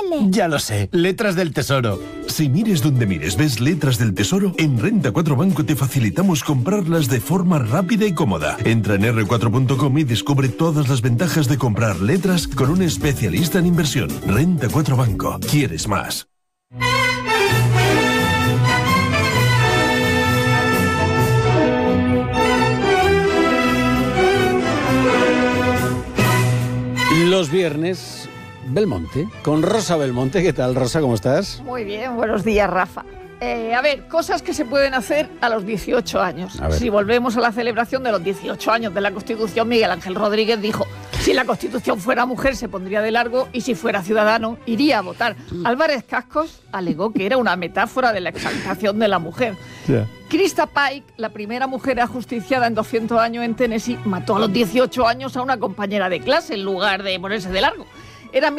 posible? Ya lo sé, Letras del Tesoro. Si mires donde mires, ves Letras del Tesoro, en Renta 4 Banco te facilitamos comprarlas de forma rápida y cómoda. Entra en r4.com y descubre todas las ventajas de comprar letras con un especialista en inversión. Renta 4 Banco. ¿Quieres más? Los viernes, Belmonte, con Rosa Belmonte. ¿Qué tal, Rosa? ¿Cómo estás? Muy bien, buenos días, Rafa. A ver, cosas que se pueden hacer a los 18 años. Si volvemos a la celebración de los 18 años de la Constitución, Miguel Ángel Rodríguez dijo: si la Constitución fuera mujer se pondría de largo y si fuera ciudadano iría a votar. Álvarez Cascos alegó que era una metáfora de la exaltación de la mujer. Krista Pike, la primera mujer ajusticiada en 200 años en Tennessee, mató a los 18 años a una compañera de clase en lugar de ponerse de largo. Era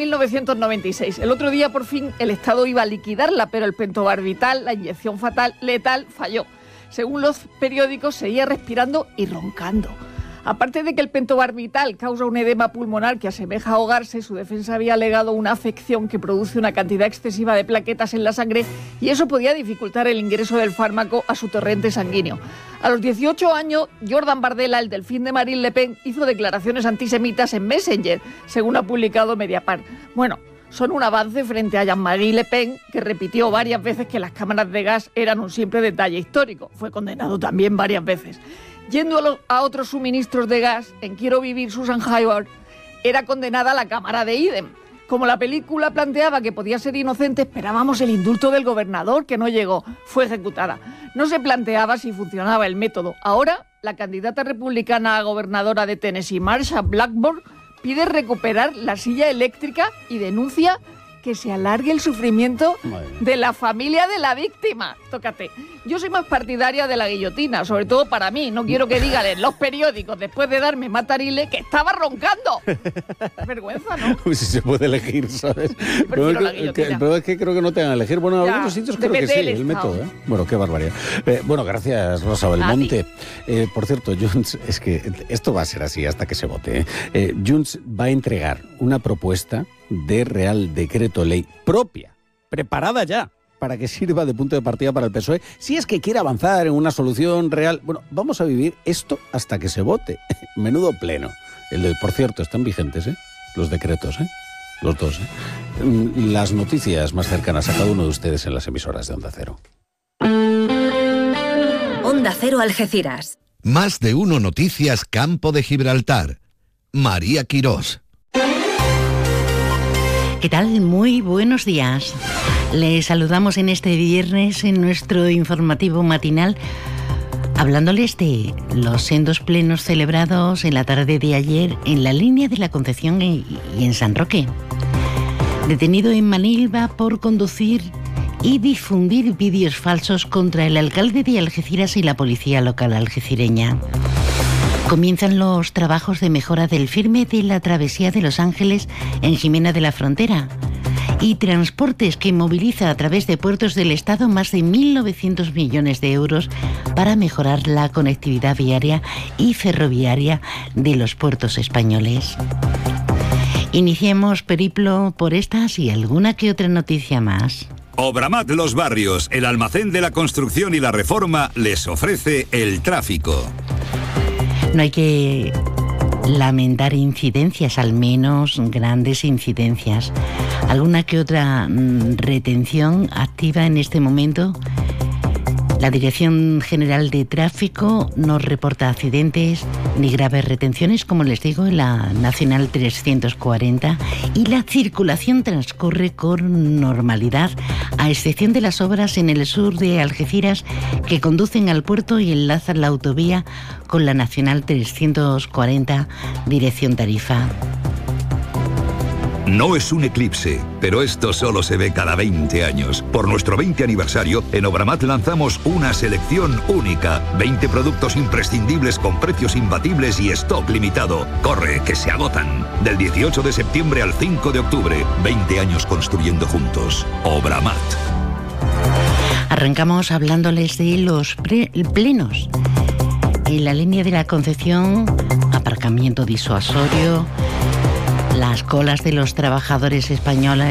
1996. El otro día, por fin, el Estado iba a liquidarla, pero el pentobarbital, la inyección letal, falló. Según los periódicos, seguía respirando y roncando. Aparte de que el pentobarbital causa un edema pulmonar que asemeja a ahogarse, su defensa había alegado una afección que produce una cantidad excesiva de plaquetas en la sangre y eso podía dificultar el ingreso del fármaco a su torrente sanguíneo. A los 18 años, Jordan Bardella, el delfín de Marine Le Pen, hizo declaraciones antisemitas en Messenger, según ha publicado Mediapart. Bueno, son un avance frente a Jean-Marie Le Pen, que repitió varias veces que las cámaras de gas eran un simple detalle histórico. Fue condenado también varias veces. Yendo a otros suministros de gas, en Quiero vivir, Susan Hayward era condenada a la cámara de Idem. Como la película planteaba que podía ser inocente, esperábamos el indulto del gobernador, que no llegó, fue ejecutada. No se planteaba si funcionaba el método. Ahora, la candidata republicana a gobernadora de Tennessee, Marsha Blackburn, pide recuperar la silla eléctrica y denuncia que se alargue el sufrimiento de la familia de la víctima. Tócate. Yo soy más partidaria de la guillotina, sobre todo para mí. No quiero que digan en los periódicos, después de darme matarile, que estaba roncando. Vergüenza, ¿no? Pues si se puede elegir, ¿sabes? Pero es que creo que no te van a elegir. Bueno, en algunos sitios creo que sí, el método. Bueno, qué barbaridad. Bueno, gracias, Rosa Belmonte. Por cierto, Junts, es que esto va a ser así hasta que se vote. Junts va a entregar una propuesta de Real Decreto Ley propia, preparada ya, para que sirva de punto de partida para el PSOE, si es que quiere avanzar en una solución real. Bueno, vamos a vivir esto hasta que se vote. Menudo pleno. Por cierto, están vigentes, los decretos, los dos. Las noticias más cercanas a cada uno de ustedes en las emisoras de Onda Cero. Onda Cero Algeciras. Más de uno Noticias Campo de Gibraltar. María Quirós. ¿Qué tal? Muy buenos días. Les saludamos en este viernes en nuestro informativo matinal, hablándoles de los sendos plenos celebrados en la tarde de ayer en la línea de la Concepción y en San Roque. Detenido en Manilva por conducir y difundir vídeos falsos contra el alcalde de Algeciras y la policía local algecireña. Comienzan los trabajos de mejora del firme de la travesía de Los Ángeles en Jimena de la Frontera y Transportes, que moviliza a través de puertos del Estado más de 1.900 millones de euros para mejorar la conectividad viaria y ferroviaria de los puertos españoles. Iniciemos periplo por estas y alguna que otra noticia más. Obramat Los Barrios, el almacén de la construcción y la reforma, les ofrece el tráfico. No hay que lamentar incidencias, al menos grandes incidencias. Alguna que otra retención activa en este momento. La Dirección General de Tráfico no reporta accidentes ni graves retenciones, como les digo, en la Nacional 340, y la circulación transcurre con normalidad, a excepción de las obras en el sur de Algeciras que conducen al puerto y enlazan la autovía con la Nacional 340, dirección Tarifa. No es un eclipse, pero esto solo se ve cada 20 años. Por nuestro 20 aniversario, en Obramat lanzamos una selección única. 20 productos imprescindibles con precios imbatibles y stock limitado. ¡Corre, que se agotan! Del 18 de septiembre al 5 de octubre. 20 años construyendo juntos. Obramat. Arrancamos hablándoles de los plenos. En la línea de la Concepción, aparcamiento disuasorio, las colas de los trabajadores españoles